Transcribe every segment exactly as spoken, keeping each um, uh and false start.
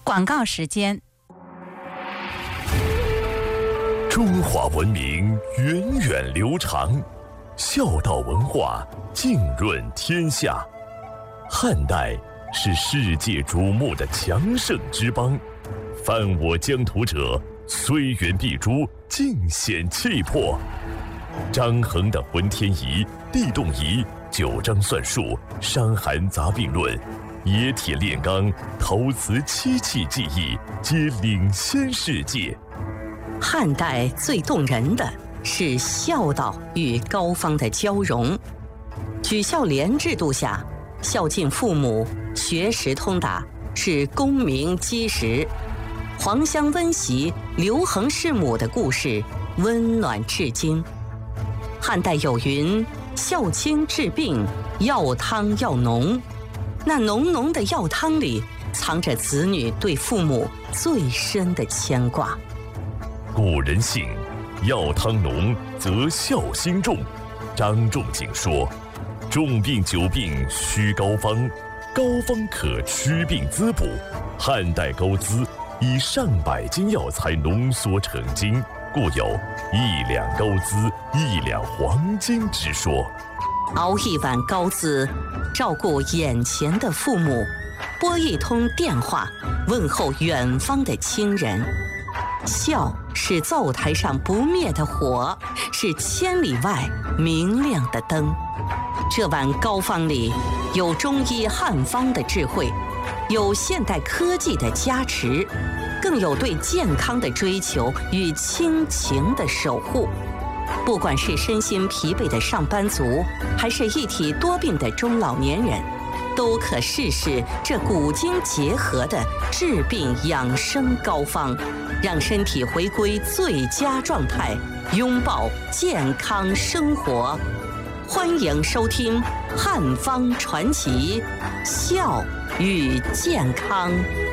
广告时间。 中华文明源远流长，孝道文化浸润天下。汉代是世界瞩目的强盛之邦，犯我疆土者，虽远必诛，尽显气魄。张衡的浑天仪、地动仪、九章算术、伤寒杂病论、冶铁炼钢、陶瓷漆器技艺，皆领先世界。 汉代最动人的是孝道与高方的交融。举孝廉制度下，孝敬父母、学识通达是功名基石。黄香温席、刘恒弑母的故事温暖至今。汉代有云：孝亲治病，药汤要浓。那浓浓的药汤里，藏着子女对父母最深的牵挂。 古人信，药汤浓则孝心重。张仲景说：重病久病须膏方，膏方可驱病滋补。汉代高资以上百斤药材浓缩成精，故有一两高资，一两黄金之说。 熬一碗高滋，照顾眼前的父母，拨一通电话，问候远方的亲人。孝是灶台上不灭的火，是千里外明亮的灯。这碗膏方里有中医汉方的智慧，有现代科技的加持，更有对健康的追求与亲情的守护。不管是身心疲惫的上班族，还是一体多病的中老年人，都可试试这古今结合的治病养生膏方，让身体回归最佳状态，拥抱健康生活。欢迎收听《汉方传奇》，孝与健康。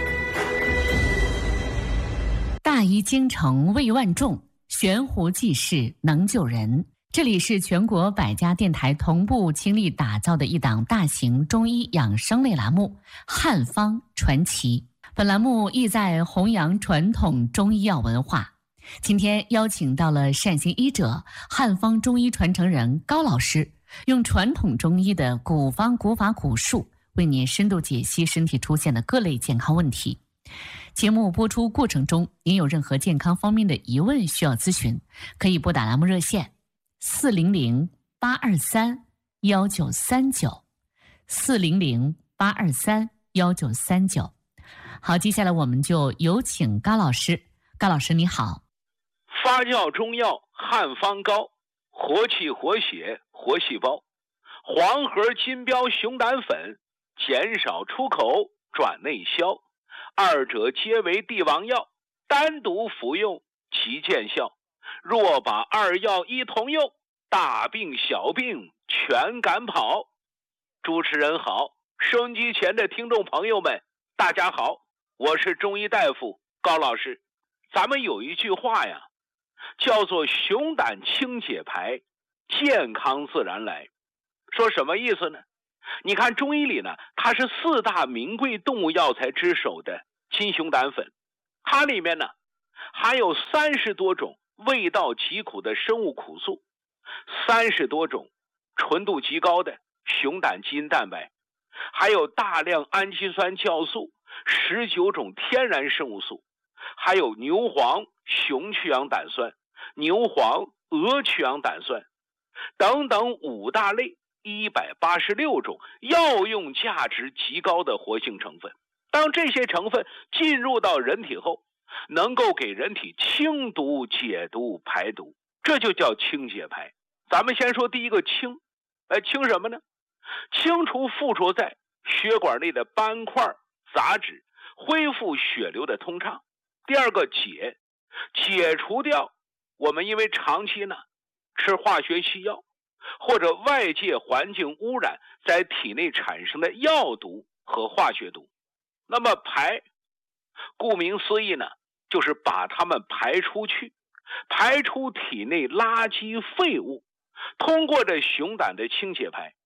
大医精诚为万众，悬壶济世能救人。这里是全国百家电台同步倾力打造的一档大型中医养生类栏目《汉方传奇》。本栏目意在弘扬传统中医药文化。今天邀请到了善行医者、汉方中医传承人高老师，用传统中医的古方古法古术，为您深度解析身体出现的各类健康问题。节目播出过程中，您有任何健康方面的疑问需要咨询，可以拨打栏目热线四零零八二三幺九三九四零零八二三幺九三九。好，接下来我们就有请高老师。高老师你好。 发酵中药汉方膏，活气活血活细胞。黄核金标熊胆粉，减少出口转内消，二者皆为帝王药，单独服用其见效。若把二药一同用，大病小病全赶跑。主持人好，收音机前的听众朋友们大家好，我是中医大夫高老师。咱们有一句话呀，叫做熊胆清解牌，健康自然来。说什么意思呢？你看中医里呢，它是四大名贵动物药材之首的金熊胆粉，它里面呢含有三十多种味道极苦的生物苦素，三十多种纯度极高的熊胆基因蛋白，还有大量氨基酸酵素，十九种天然生物素，还有牛黄、熊去氧胆酸、牛黄、鹅去氧胆酸等等五大类一百八十六种药用价值极高的活性成分。当这些成分进入到人体后，能够给人体清毒、解毒、排毒，这就叫清解牌。咱们先说第一个清，哎，清什么呢？清除附着在血管内的斑块、杂质，恢复血流的通畅。第二个解，解除掉我们因为长期呢吃化学西药或者外界环境污染在体内产生的药毒和化学毒。那么排，顾名思义呢，就是把它们排出去，排出体内垃圾废物，通过这熊胆的清解排，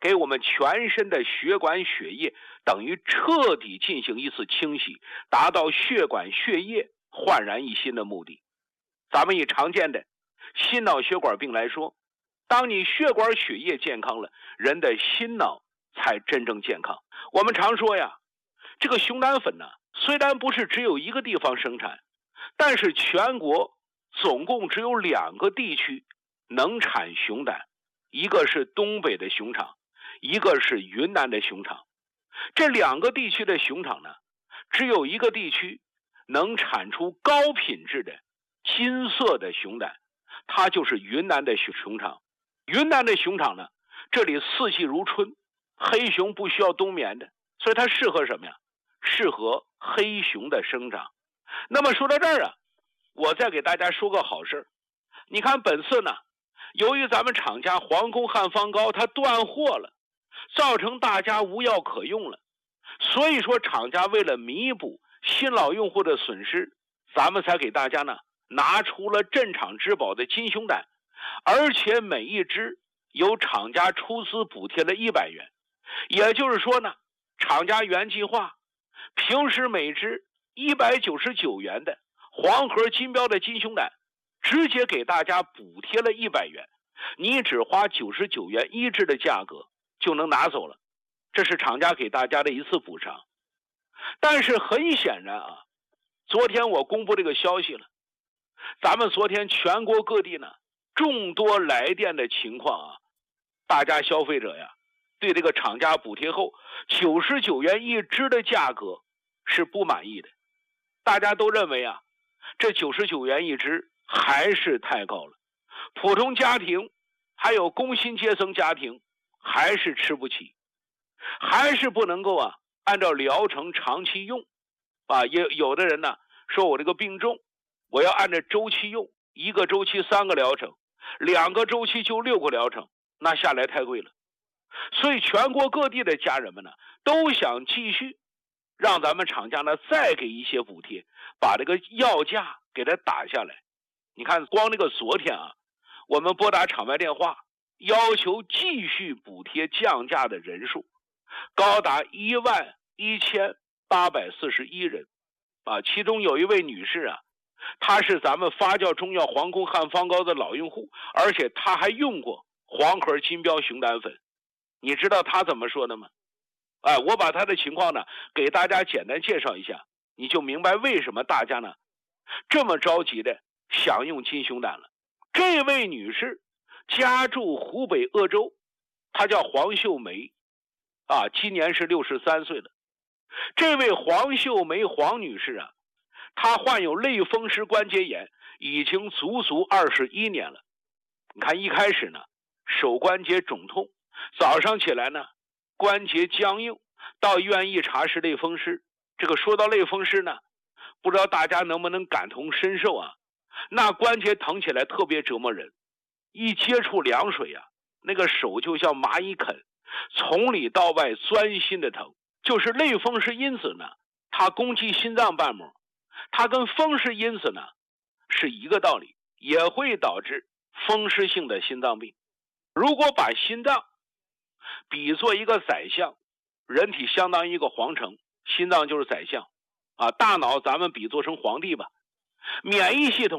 给我们全身的血管血液等于彻底进行一次清洗，达到血管血液焕然一新的目的。咱们以常见的心脑血管病来说，当你血管血液健康了，人的心脑才真正健康。我们常说呀，这个熊胆粉呢，虽然不是只有一个地方生产，但是全国总共只有两个地区能产熊胆，一个是东北的熊场，一个是云南的熊场。这两个地区的熊场呢，只有一个地区能产出高品质的金色的熊胆，它就是云南的熊场。云南的熊场呢，这里四季如春，黑熊不需要冬眠的，所以它适合什么呀？适合黑熊的生长。那么说到这儿啊，我再给大家说个好事。你看本次呢，由于咱们厂家皇宫汉方膏它断货了，造成大家无药可用了，所以说厂家为了弥补新老用户的损失，咱们才给大家呢拿出了镇厂之宝的金熊胆，而且每一只由厂家出资补贴了一百元。也就是说呢，厂家原计划平时每只一百九十九元的黄盒金标的金熊胆，直接给大家补贴了一百元，你只花九十九元一只的价格就能拿走了，这是厂家给大家的一次补偿。但是很显然啊，昨天我公布这个消息了，咱们昨天全国各地呢众多来电的情况啊，大家消费者呀对这个厂家补贴后九十九元一只的价格是不满意的。大家都认为啊，这九十九元一只还是太高了，普通家庭还有工薪阶层家庭还是吃不起，还是不能够啊按照疗程长期用啊。也有的人呢说，我这个病重，我要按照周期用，一个周期三个疗程，两个周期就六个疗程，那下来太贵了。所以全国各地的家人们呢都想继续让咱们厂家呢再给一些补贴，把这个药价给它打下来。你看光这个昨天啊，我们拨打厂外电话要求继续补贴降价的人数高达一万一千八百四十一人啊，其中有一位女士啊，她是咱们发酵中药皇宫汉方膏的老用户，而且她还用过黄盒金标熊胆粉。你知道她怎么说的吗？哎，我把她的情况呢给大家简单介绍一下，你就明白为什么大家呢这么着急的想用金熊胆了。这位女士家住湖北鄂州，她叫黄秀梅啊，今年是六十三岁了。这位黄秀梅黄女士啊，她患有类风湿关节炎已经足足二十一年了。你看一开始呢手关节肿痛，早上起来呢关节僵硬，到医院一查是类风湿。这个说到类风湿呢，不知道大家能不能感同身受啊，那关节疼起来特别折磨人，一接触凉水啊，那个手就像蚂蚁啃，从里到外钻心的疼。就是类风湿因子呢，它攻击心脏瓣膜，它跟风湿因子呢是一个道理，也会导致风湿性的心脏病。如果把心脏比作一个宰相，人体相当于一个皇城，心脏就是宰相啊，大脑咱们比作成皇帝吧。免疫系统